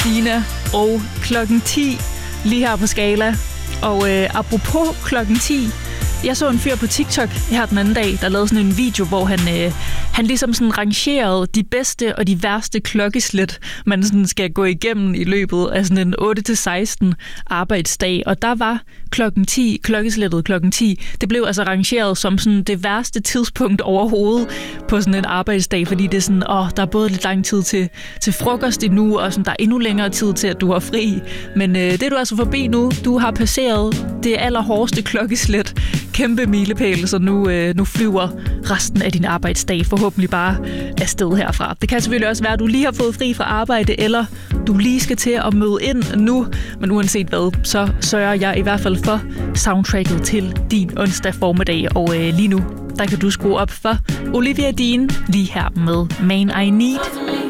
Dina og klokken 10 lige her på Skala. Og apropos klokken 10, jeg så en fyr på TikTok her den anden dag, der lavede sådan en video, hvor han ligesom sådan rangerede de bedste og de værste klokkeslæt, man sådan skal gå igennem i løbet af sådan en 8-16 arbejdsdag. Og der var klokkeslættet klokken 10. Det blev altså rangeret som sådan det værste tidspunkt overhovedet på sådan en arbejdsdag, fordi det er sådan, der er både lidt lang tid til frokost endnu, og sådan, der er endnu længere tid til, at du har fri. Men det er du altså forbi nu. Du har passeret det allerhårdeste klokkeslæt. Kæmpe milepæl, så nu flyver resten af din arbejdsdag forhåbentlig bare afsted herfra. Det kan selvfølgelig også være, at du lige har fået fri fra arbejde, eller du lige skal til at møde ind nu. Men uanset hvad, så sørger jeg i hvert fald for soundtracket til din onsdag formiddag. Og lige nu, der kan du skrue op for Olivia Dean lige her med Man I Need.